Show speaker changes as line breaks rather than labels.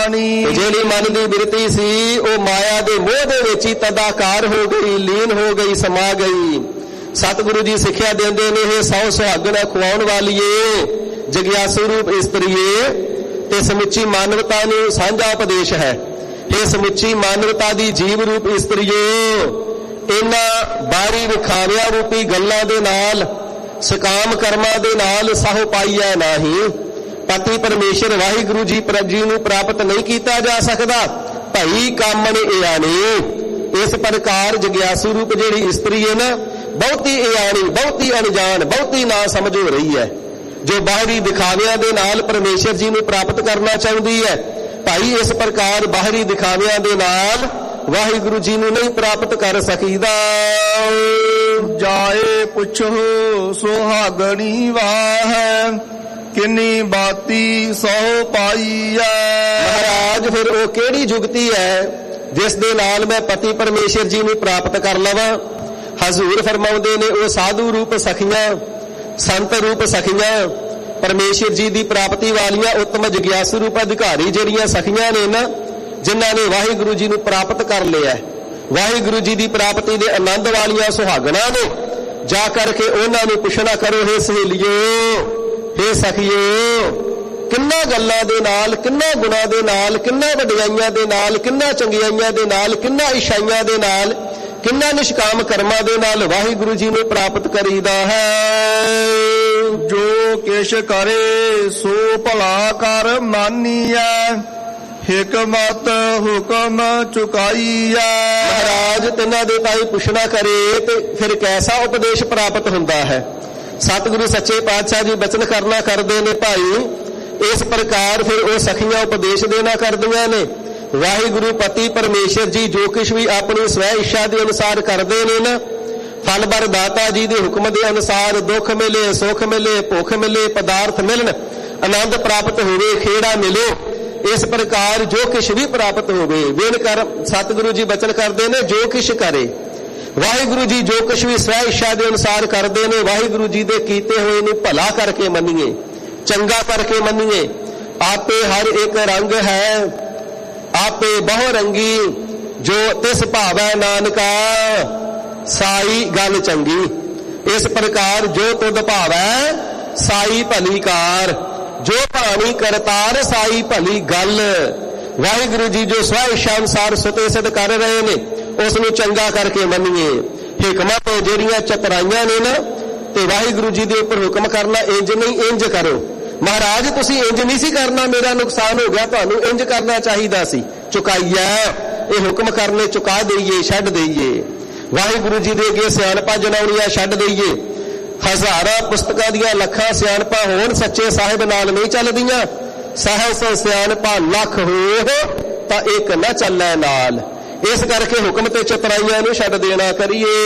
ਬਾਣੀ।
ਜਿਹੜੀ ਮਨ ਦੀ ਬਿਰਤੀ ਸੀ ਉਹ ਮਾਇਆ ਦੇ ਮੋਹ ਦੇ ਵਿੱਚ ਹੀ ਤਦਾਕਾਰ ਹੋ ਗਈ, ਲੀਨ ਹੋ ਗਈ, ਸਮਾ ਗਈ। ਸਤਿਗੁਰੂ ਜੀ ਸਿੱਖਿਆ ਦਿੰਦੇ ਨੇ, ਇਹ ਸੌ ਸੁਹਾਗਣਾ ਖਵਾਉਣ ਵਾਲੀਏ, ਜਗਿਆਸੂ ਰੂਪ ਇਸਤਰੀਏ, ਤੇ ਸਮੁੱਚੀ ਮਾਨਵਤਾ ਨੂੰ ਸਾਂਝਾ ਉਪਦੇਸ਼ ਹੈ। ਇਹ ਸਮੁੱਚੀ ਮਾਨਵਤਾ ਦੀ ਜੀਵ ਰੂਪ ਇਸਤਰੀਓ, ਇਹਨਾਂ ਬਾਹਰੀ ਵਿਖਾਵਿਆਂ ਰੂਪੀ ਗੱਲਾਂ ਦੇ ਨਾਲ, ਸਕਾਮ ਕਰਮਾਂ ਦੇ ਨਾਲ ਸਾਹੋ ਪਾਈਐ ਨਾਹੀਂ। ਪਤੀ ਪਰਮੇਸ਼ਰ ਵਾਹਿਗੁਰੂ ਜੀ ਨੂੰ ਪ੍ਰਾਪਤ ਨਹੀਂ ਕੀਤਾ ਜਾ ਸਕਦਾ। ਭਈ ਕਾਮਣ ਇਆਣੀ। ਇਸ ਪ੍ਰਕਾਰ ਜਗਿਆਸੂ ਰੂਪ ਜਿਹੜੀ ਇਸਤਰੀ ਹੈ ਨਾ, ਬਹੁਤੀ ਇਆਣੀ, ਬਹੁਤੀ ਅਣਜਾਣ, ਬਹੁਤੀ ਨਾ ਸਮਝ ਹੋ ਰਹੀ ਹੈ, ਜੋ ਬਾਹਰੀ ਦਿਖਾਵਿਆਂ ਦੇ ਨਾਲ ਪਰਮੇਸ਼ਰ ਜੀ ਨੂੰ ਪ੍ਰਾਪਤ ਕਰਨਾ ਚਾਹੁੰਦੀ ਹੈ। ਭਾਈ ਇਸ ਪ੍ਰਕਾਰ ਬਾਹਰੀ ਦਿਖਾਵਿਆਂ ਦੇ ਨਾਲ ਵਾਹਿਗੁਰੂ ਜੀ ਨੂੰ ਨਹੀਂ ਪ੍ਰਾਪਤ ਕਰ ਸਕੀਦਾ।
ਜਾਏ ਪੁੱਛੋ ਸੁਹਾਗਣੀ ਵਾਹ, ਕਿੰਨੀ ਬਾਤੀ ਸਹੁ ਪਾਈਐ।
ਮਹਾਰਾਜ ਫਿਰ ਉਹ ਕਿਹੜੀ ਜੁਗਤੀ ਹੈ ਜਿਸ ਦੇ ਨਾਲ ਮੈਂ ਪਤੀ ਪਰਮੇਸ਼ਰ ਜੀ ਨੂੰ ਪ੍ਰਾਪਤ ਕਰ ਲਵਾਂ। ਹਜ਼ੂਰ ਫਰਮਾਉਂਦੇ ਨੇ, ਉਹ ਸਾਧੂ ਰੂਪ ਸਖੀਆਂ, ਸੰਤ ਰੂਪ ਸਖੀਆਂ, ਪਰਮੇਸ਼ਰ ਜੀ ਦੀ ਪ੍ਰਾਪਤੀ ਵਾਲੀਆਂ ਉੱਤਮ ਜਗਿਆਸੂ ਰੂਪ ਅਧਿਕਾਰੀ ਜਿਹੜੀਆਂ ਸਖੀਆਂ ਨੇ ਨਾ, ਜਿਨ੍ਹਾਂ ਨੇ ਵਾਹਿਗੁਰੂ ਜੀ ਨੂੰ ਪ੍ਰਾਪਤ ਕਰ ਲਿਆ, ਵਾਹਿਗੁਰੂ ਜੀ ਦੀ ਪ੍ਰਾਪਤੀ ਦੇ ਆਨੰਦ ਵਾਲੀਆਂ ਸੁਹਾਗਣਾ ਨੇ। ਜਾ ਕਰਕੇ ਉਹਨਾਂ ਨੂੰ ਪੁੱਛਣਾ ਕਰੋ, ਹੇ ਸਹੇਲੀਓ, ਹੇ ਸਖੀਓ, ਕਿੰਨਾ ਗੱਲਾਂ ਦੇ ਨਾਲ, ਕਿੰਨਾ ਗੁਣਾਂ ਦੇ ਨਾਲ, ਕਿੰਨਾ ਵਡਿਆਈਆਂ ਦੇ ਨਾਲ, ਕਿੰਨਾ ਚੰਗਿਆਈਆਂ ਦੇ ਨਾਲ, ਕਿੰਨਾ ਇਸ਼ਾਈਆਂ ਦੇ ਨਾਲ, ਕਿੰਨਾ ਨਿਸ਼ਕਾਮ ਕਰਮਾਂ ਦੇ ਨਾਲ ਵਾਹਿਗੁਰੂ ਜੀ ਨੂੰ ਪ੍ਰਾਪਤ ਕਰੀਦਾ ਹੈ।
ਜੋ ਕਿਛ ਕਰੇ ਸੋ ਭਲਾ ਕਰ ਮਾਨੀਐ, ਹਿਕਮਤ ਹੁਕਮ ਚੁਕਾਈਐ।
ਮਹਾਰਾਜ ਤਿੰਨਾਂ ਦੇ ਤਾਈ ਪੁੱਛਣਾ ਕਰੇ ਤੇ ਫਿਰ ਕੈਸਾ ਉਪਦੇਸ਼ ਪ੍ਰਾਪਤ ਹੁੰਦਾ ਹੈ। ਸਤਿਗੁਰੂ ਸੱਚੇ ਪਾਤਸ਼ਾਹ ਜੀ ਬਚਨ ਕਰਨਾ ਕਰਦੇ ਨੇ ਭਾਈ। ਇਸ ਪ੍ਰਕਾਰ ਫਿਰ ਉਹ ਸਖੀਆਂ ਉਪਦੇਸ਼ ਦੇਣਾ ਕਰਦੀਆਂ ਨੇ। ਵਾਹਿਗੁਰੂ ਪਤੀ ਪਰਮੇਸ਼ਰ ਜੀ ਜੋ ਕੁਛ ਵੀ ਆਪਣੀ ਸਵੈ ਇੱਛਾ ਦੇ ਅਨੁਸਾਰ ਕਰਦੇ ਨੇ ਨਾ, ਫਲ ਬਰ ਦਾਤਾ ਜੀ ਦੇ ਹੁਕਮ ਦੇ ਅਨੁਸਾਰ ਦੁੱਖ ਮਿਲੇ, ਸੁੱਖ ਮਿਲੇ, ਭੁੱਖ ਮਿਲੇ, ਪਦਾਰਥ ਮਿਲਣ, ਆਨੰਦ ਪ੍ਰਾਪਤ ਹੋਵੇ, ਖੇੜਾ ਮਿਲੇ, ਇਸ ਪ੍ਰਕਾਰ ਜੋ ਕੁਛ ਵੀ ਪ੍ਰਾਪਤ ਹੋਵੇ। ਵੇਣ ਕਰ ਸਤਿਗੁਰੂ ਜੀ ਬਚਨ ਕਰਦੇ ਨੇ, ਜੋ ਕੁਛ ਕਰੇ ਵਾਹਿਗੁਰੂ ਜੀ, ਜੋ ਕੁਛ ਵੀ ਸਵੈ ਇੱਛਾ ਦੇ ਅਨੁਸਾਰ ਕਰਦੇ ਨੇ, ਵਾਹਿਗੁਰੂ ਜੀ ਦੇ ਕੀਤੇ ਹੋਏ ਨੂੰ ਭਲਾ ਕਰਕੇ ਮੰਨੀਏ, ਚੰਗਾ ਕਰਕੇ ਮੰਨੀਏ। ਆਪੇ ਹਰ ਇੱਕ ਰੰਗ ਹੈ, ਆਪੇ ਬਹੁ ਰੰਗੀ, ਜੋ ਤਿਸ ਭਾਵੈ ਨਾਨਕਾ, ਸਾਈ ਗੱਲ ਚੰਗੀ। ਇਸ ਪ੍ਰਕਾਰ ਜੋ ਤੁਧ ਭਾਵੈ ਸਾਈ ਭਲੀ ਕਾਰ, ਜੋ ਭਾਣੀ ਕਰਤਾਰ ਸਾਈ ਭਲੀ ਗੱਲ। ਵਾਹਿਗੁਰੂ ਜੀ ਜੋ ਸਵੈ ਇੱਛਾ ਅਨੁਸਾਰ ਸੁਤੇ ਸਿੱਧ ਕਰ ਰਹੇ ਨੇ, ਉਸ ਨੂੰ ਚੰਗਾ ਕਰਕੇ ਮੰਨੀਏ। ਹਿਕਮਤ ਜਿਹੜੀਆਂ ਚਤਰਾਈਆਂ ਨੇ ਨਾ, ਤੇ ਵਾਹਿਗੁਰੂ ਜੀ ਦੇ ਉੱਪਰ ਹੁਕਮ ਕਰਨਾ, ਇੰਜ ਨਹੀਂ ਇੰਜ ਕਰੋ। ਮਹਾਰਾਜ ਤੁਸੀਂ ਇੰਜ ਨਹੀਂ ਸੀ ਕਰਨਾ, ਮੇਰਾ ਨੁਕਸਾਨ ਹੋ ਗਿਆ, ਤੁਹਾਨੂੰ ਇੰਜ ਕਰਨਾ ਚਾਹੀਦਾ ਸੀ। ਚੁਕਾਈਆ, ਇਹ ਹੁਕਮ ਕਰਨੇ ਚੁਕਾ ਦਈਏ, ਛੱਡ ਦਈਏ। ਵਾਹਿਗੁਰੂ ਜੀ ਦੇ ਅੱਗੇ ਸਿਆਣਪਾਂ ਜਣਾਉਣੀਆਂ ਛੱਡ ਦਈਏ। ਹਜ਼ਾਰਾਂ ਪੁਸਤਕਾਂ ਦੀਆਂ ਲੱਖਾਂ ਸਿਆਣਪਾਂ ਹੋਣ, ਸੱਚੇ ਸਾਹਿਬ ਨਾਲ ਨਹੀਂ ਚੱਲਦੀਆਂ। ਸਹਿਸ ਸਿਆਣਪਾਂ ਲੱਖ ਹੋ ਤਾਂ ਇੱਕ ਨਾ ਚੱਲੈ ਨਾਲ। ਇਸ ਕਰਕੇ ਹੁਕਮ ਤੇ ਚਤਰਾਈਆਂ ਨੂੰ ਛੱਡ ਦੇਣਾ ਕਰੀਏ।